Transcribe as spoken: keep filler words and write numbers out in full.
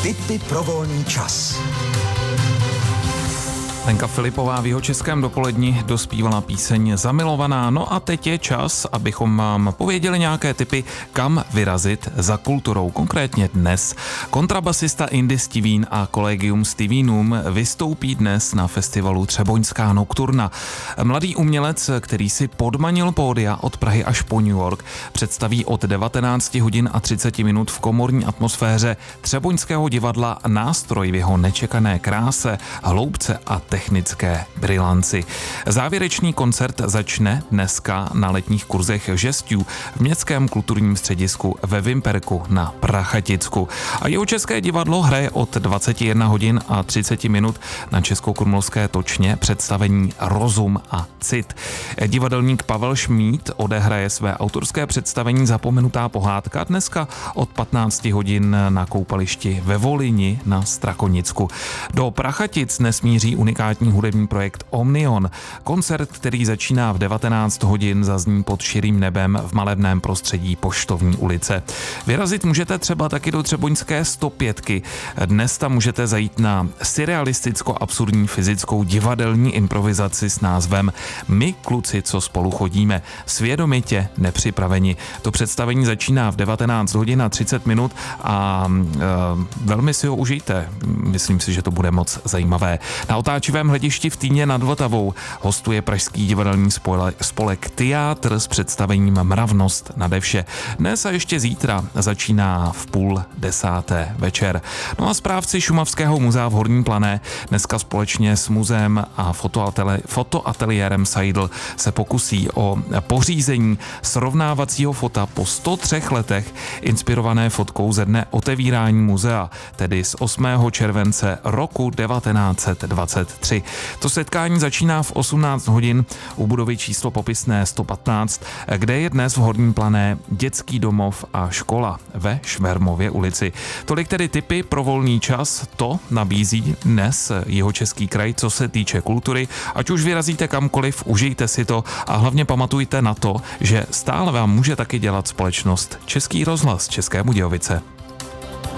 Tipy pro volný čas. Lenka Filipová v Jihočeském dopoledni dospívala píseň Zamilovaná. No a teď je čas, abychom vám pověděli nějaké tipy, kam vyrazit za kulturou. Konkrétně dnes. Kontrabasista Indy Stivín a Collegium Stivinum vystoupí dnes na festivalu Třeboňská nokturna. Mladý umělec, který si podmanil pódia od Prahy až po New York, představí od devatenáct hodin a třicet minut v komorní atmosféře Třeboňského divadla nástroj v jeho nečekané kráse, hloubce a technické brilanci. Závěrečný koncert začne dneska na letních kurzech žestů v Městském kulturním středisku ve Vimperku na Prachaticku. A Jihočeské divadlo hraje od dvacet jedna hodin a třicet minut na Českokrumlovské točně představení Rozum a cit. Divadelník Pavel Šmíd odehraje své autorské představení Zapomenutá pohádka dneska od patnáct hodin na koupališti ve Volyni na Strakonicku. Do Prachatic nesmíří unikátní hudební projekt Omnion. Koncert, který začíná v devatenáct hodin, zazní pod širým nebem v malebném prostředí Poštovní ulice. Vyrazit můžete třeba taky do Třeboňské sto pět. Dnes tam můžete zajít na surrealisticko-absurdní fyzickou divadelní improvizaci s názvem My kluci, co spolu chodíme. Svědomitě nepřipraveni. To představení začíná v devatenáct hodin a třicet minut a e, velmi si ho užijte. Myslím si, že to bude moc zajímavé. Na otáčivém hledišti v Týně nad Vltavou hostuje pražský divadelní spolek Tyátr s představením Mravnost nade vše. Dnes a ještě zítra začíná v půl desáté večer. No a správci Šumavského muzea v Horní Plané dneska společně s muzeem a fotoateli- fotoateliérem Seidl se pokusí o pořízení srovnávacího fota po sto třech letech inspirované fotkou ze dne otevírání muzea, tedy z osmého července roku devatenáct set dvacet tři. To setkání začíná v osmnáct hodin u budovy číslo popisné sto patnáct, kde je dnes v Horní Plané dětský domov a škola ve Švermově ulici. Tolik tedy tipy pro volný čas, to nabízí dnes Jihočeský kraj, co se týče kultury. Ať už vyrazíte kamkoliv, užijte si to a hlavně pamatujte na to, že stále vám může taky dělat společnost Český rozhlas České Budějovice.